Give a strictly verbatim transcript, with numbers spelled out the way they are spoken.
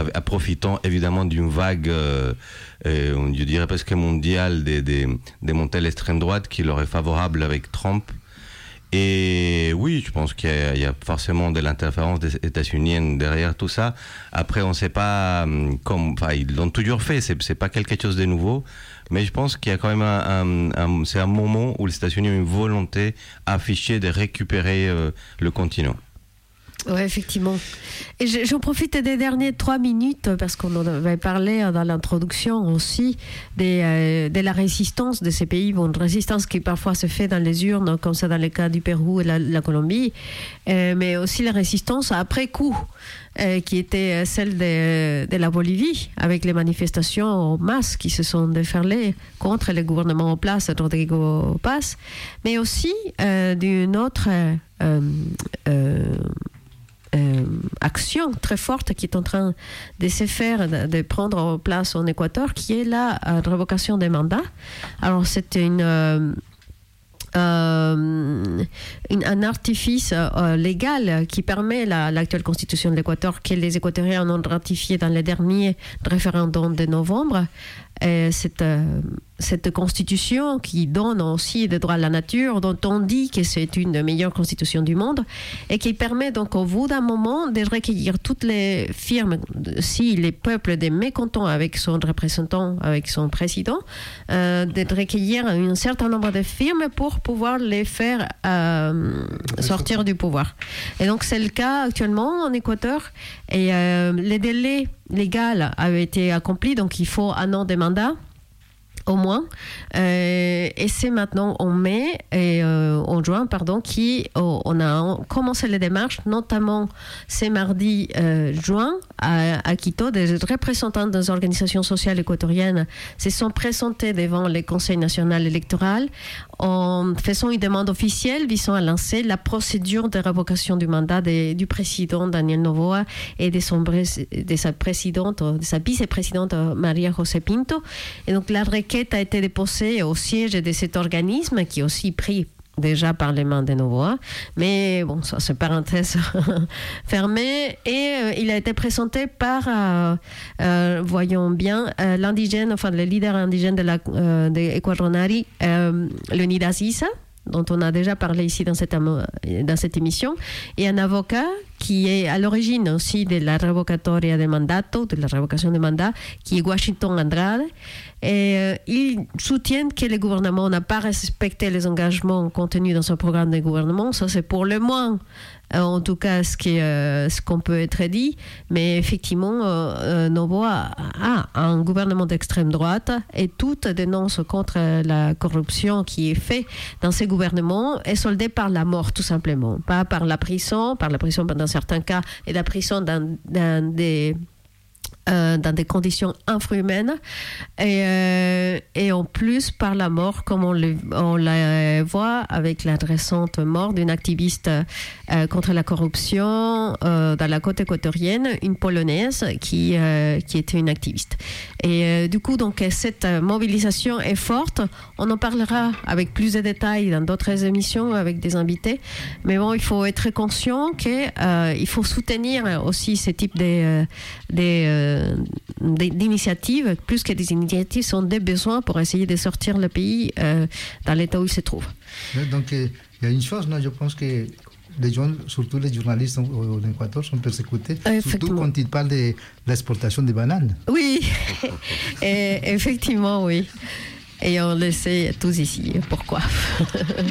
à, à profitant évidemment d'une vague, euh, euh, je dirais presque mondiale, des, des, des montées à l'extrême droite qui leur est favorable avec Trump. Et oui, je pense qu'il y a, il y a forcément de l'interférence des États-Unis derrière tout ça. Après, on ne sait pas comme, enfin, ils l'ont toujours fait. C'est, c'est pas quelque chose de nouveau, mais je pense qu'il y a quand même un, un, un c'est un moment où les États-Unis ont une volonté affichée de récupérer euh, le continent. Oui, effectivement. Et j'en profite des dernières trois minutes, parce qu'on en avait parlé dans l'introduction aussi, des, euh, de la résistance de ces pays. Bon, une résistance qui parfois se fait dans les urnes, comme ça dans le cas du Pérou et la, la Colombie, euh, mais aussi la résistance après coup, euh, qui était celle de, de la Bolivie, avec les manifestations en masse qui se sont déferlées contre le gouvernement en place, Rodrigo Paz, mais aussi euh, d'une autre... Euh, euh, Euh, action très forte qui est en train de se faire, de, de prendre place en Équateur, qui est la euh, révocation des mandats. Alors c'est une, euh, euh, une, un artifice euh, légal qui permet la, l'actuelle constitution de l'Équateur, que les Équatoriens ont ratifié dans le dernier référendum de novembre. Et cette, euh, cette constitution qui donne aussi des droits à la nature, dont on dit que c'est une des meilleures constitutions du monde, et qui permet donc au bout d'un moment de recueillir toutes les firmes, si les peuples sont mécontents avec son représentant, avec son président, euh, de recueillir un certain nombre de firmes pour pouvoir les faire euh, sortir du pouvoir. Et donc c'est le cas actuellement en Équateur, et euh, les délais légaux avaient été accomplis, donc il faut un an de mandat au moins, euh, et c'est maintenant en mai et euh, en juin pardon qui oh, on a commencé les démarches, notamment ce mardi euh, juin à, à Quito. Des représentants des organisations sociales équatoriennes se sont présentés devant le Conseil national électoral en faisant une demande officielle visant à lancer la procédure de révocation du mandat de, du président Daniel Noboa et de, son, de sa présidente, de sa vice-présidente Maria José Pinto. Et donc la requête a été déposée au siège de cet organisme qui est aussi pris déjà par les mains de Noboa, mais bon, ça c'est parenthèse fermée, et euh, il a été présenté par, euh, euh, voyons bien, euh, l'indigène, enfin le leader indigène de la euh, de Ecuadronari, euh, Leonidas Issa, dont on a déjà parlé ici dans cette, dans cette émission, et un avocat qui est à l'origine aussi de la revocatoria de mandato, de la révocation de mandat, qui est Washington Andrade. Et euh, ils soutiennent que le gouvernement n'a pas respecté les engagements contenus dans son programme de gouvernement. Ça, c'est pour le moins, euh, en tout cas, ce, qui, euh, ce qu'on peut être dit. Mais effectivement, euh, euh, Noboa a un gouvernement d'extrême droite, et toute dénonce contre la corruption qui est faite dans ces gouvernements est soldée par la mort, tout simplement. Pas par la prison, par la prison dans certains cas, et la prison dans, dans des... Euh, dans des conditions infrahumaines, et, euh, et en plus par la mort, comme on, le, on la voit avec la récente mort d'une activiste euh, contre la corruption euh, dans la côte équatorienne, une Polonaise qui, euh, qui était une activiste. Et euh, du coup, donc, cette mobilisation est forte. On en parlera avec plus de détails dans d'autres émissions avec des invités, mais bon, il faut être conscient qu'il euh, faut soutenir aussi ce type de, de d'initiatives, plus que des initiatives, sont des besoins pour essayer de sortir le pays euh, dans l'état où il se trouve. Donc il y a une chose, non, je pense que les gens, surtout les journalistes au Équateur, sont persécutés, surtout quand ils parlent de l'exportation des bananes. Oui, et, effectivement, oui. Et on le sait tous ici, pourquoi.